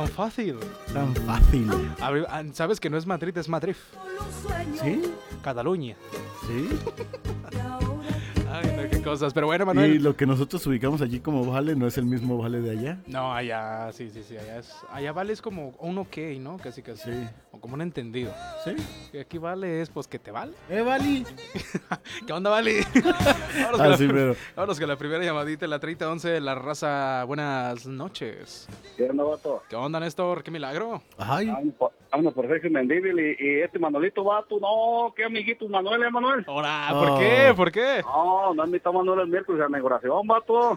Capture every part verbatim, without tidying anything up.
Tan fácil. Tan fácil. A ver, ¿sabes que no es Madrid, es Madrid? ¿Sí? Cataluña. ¿Sí? Ay, no, qué cosas. Pero bueno, Manuel. Y lo que nosotros ubicamos allí como vale no es el mismo vale de allá. No, allá, sí, sí, sí. Allá, es, allá vale es como un ok, ¿no? Casi, casi. Sí. O como un entendido. ¿Sí? Y aquí vale es, pues, que te vale. ¡Eh, vale! ¿Qué onda, vale? Vámonos, Ah, con la, sí, pero... vámonos con la primera llamadita, la treinta once de la raza. Buenas noches. ¿Qué onda, vato? ¿Qué onda, Néstor? ¿Qué milagro? Ay, Vámonos por, vámonos por Sergio Mendívil y, y este Manolito, vato. No, qué amiguito Manuel, ¿eh, Manuel? Hola, Oh. ¿por qué? ¿Por qué? No, no han invitado a Manuel el miércoles a la inauguración, vato.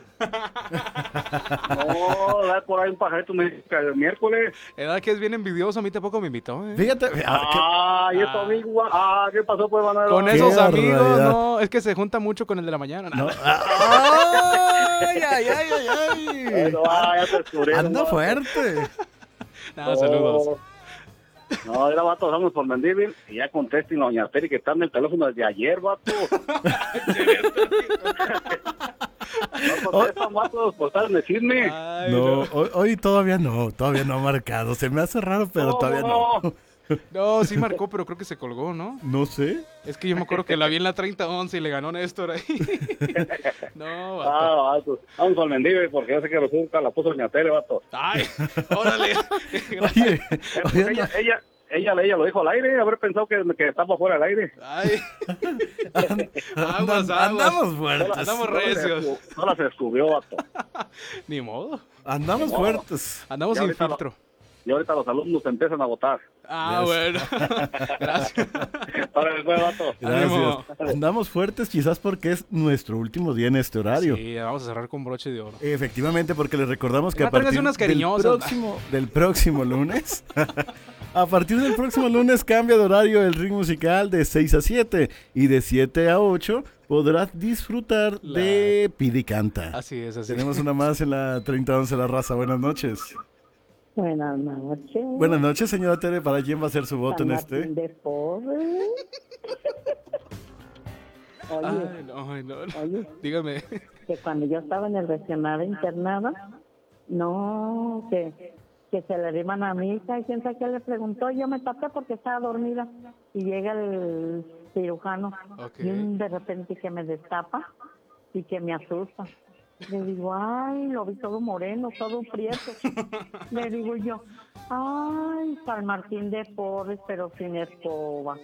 No, da por ahí un pajarito me dice que el miércoles. Edad que es bien envidioso, a mí tampoco me invitó, ¿eh? fíjate. ah, qué- Ah, y esto amigo, ah, ¿qué pasó pues, Manuel? Con Qué esos amigos, barbaridad. no, es que se junta mucho con el de la mañana. No. nada. ¡Ay, ay, ay, ay, ay! Eso, ah, ya te descubrieron, Anda vato. fuerte. Nada, saludos. No, era vato, vamos por Mendívil y ya contesten a doña Arteri que está en el teléfono desde ayer, vato. No contestan, vatos, por estar en el chisme. Ay, No, hoy, hoy todavía no, todavía no ha marcado. Se me hace raro, pero todavía no. No, sí marcó, pero creo que se colgó, ¿no? No sé. Es que yo me acuerdo que la vi en la treinta once y le ganó Néstor ahí. No, vato. Ah, vato. Vamos por Mendívil porque yo sé que resulta la puso doña Tere, vato. Ay, órale. Oye, Eh, pues oye, ella, ella, ella, ella lo dijo al aire, haber pensado que, que estaba fuera del aire. Ay. Aguas, andan- aguas. andamos fuertes. Andamos No la recios. descu- No las descubrió, vato. Ni modo. Andamos fuertes. Andamos Ya sin ahorita filtro. Y ahorita los alumnos empiezan a votar. Ah, Yes. bueno. Gracias. Para después, vato. Ánimo. Gracias. Andamos fuertes quizás porque es nuestro último día en este horario. Sí, vamos a cerrar con broche de oro. Efectivamente, porque les recordamos que Ya a partir tráigase unas del cariñosas. próximo, del próximo lunes, a partir del próximo lunes cambia de horario el ritmo musical de seis a siete y de siete a ocho podrás disfrutar La- de Pide y Canta. Así es, así. Tenemos una más en la treinta once La Raza. Buenas noches. Buenas noches. Buenas noches, señora Tere. ¿Para quién va a ser su voto en San este? Martín de Porres. Oye, Ay, no, ay, no. oye, Dígame. que cuando yo estaba en el regional internada, no, que, que se le arriman a mi hija y quién sabe qué le preguntó. Yo me tapé porque estaba dormida y llega el cirujano Ok. y un de repente que me destapa y que me asusta. Le digo, ay, lo vi todo moreno, todo prieto. Le digo yo, ay, San Martín de Porres, pero sin escoba.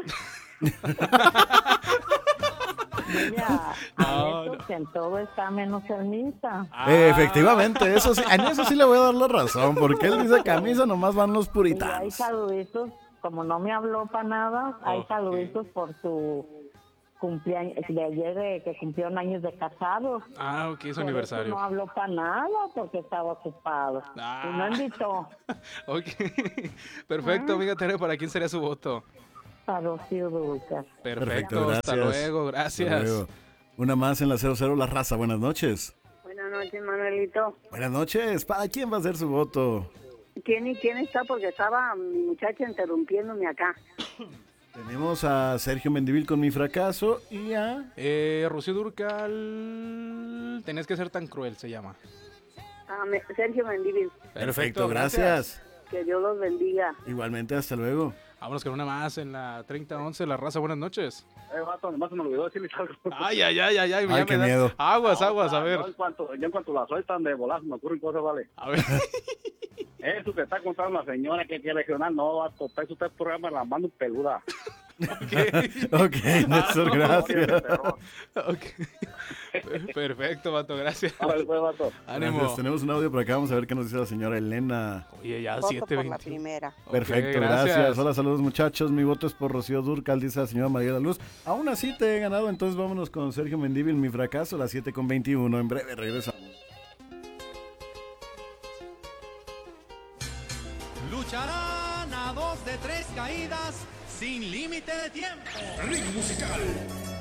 Mira, a No, eso no. que en todo está menos en misa. Ah, Eh, efectivamente, eso sí, en eso sí le voy a dar la razón, porque él dice camisa nomás van los Y hay puritanos. saluditos, como no me habló para nada, hay Ok. saluditos por su cumpleaños, de ayer eh, que cumplieron años de casados. Ah, ok, es Por eso aniversario. no habló para nada porque estaba ocupado. Ah. Y no invitó Ok. Perfecto, amiga Tere, ¿para quién sería su voto? a Rocío Dúrcal. Perfecto, Perfecto, hasta gracias. luego, Hasta gracias. luego. Una más en la cero cero La Raza. Buenas noches. Buenas noches, Manuelito. Buenas noches. ¿Para quién va a ser su voto? ¿Quién y quién está? Porque estaba mi muchacha interrumpiéndome acá. Tenemos a Sergio Mendívil con Mi Fracaso y a... Eh, Rocío Durcal, tenés que ser tan cruel, se llama. A me- Sergio Mendívil, Perfecto, gracias. que Dios los bendiga. Igualmente, hasta luego. Vámonos con una más en la treinta once, La Raza, buenas noches. Eh, vato, nomás se me olvidó decirles algo. Ay, ay, ay, ay, ay, ya Ay, me qué da- miedo. Aguas, aguas, a Yo ver. en cuanto, yo en cuanto la sueltan de volar, me ocurren cosas, vale. A ver. Eso que está contando la señora que es regional, no, vato, para eso está el programa La Mano Peluda. Ok, Néstor, gracias. Ok. Perfecto, vato, gracias. Ahora después, vato. Ánimo. Gracias. Tenemos un audio por acá, vamos a ver qué nos dice la señora Elena. Oye, ya Voto siete por la veinte. primera. Ok, Perfecto, gracias. Hola, saludos muchachos. Mi voto es por Rocío Durcal, dice la señora María de la Luz. Aún así te he ganado, entonces vámonos con Sergio Mendívil, Mi Fracaso, a las siete con veintiuno. En breve regresamos. Lucharán a dos de tres caídas sin límite de tiempo. Ring musical.